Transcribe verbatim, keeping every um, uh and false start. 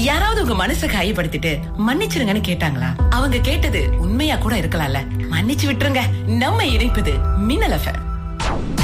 யாராவது உங்க மனசை காயப்படுத்திட்டு மன்னிச்சிருங்கன்னு கேட்டாங்களா? அவங்க கேட்டது உண்மையா கூட இருக்கலாம்ல. மன்னிச்சு விட்டுருங்க. நம்ம இணைப்பது மின்னல் எஃப் எம்.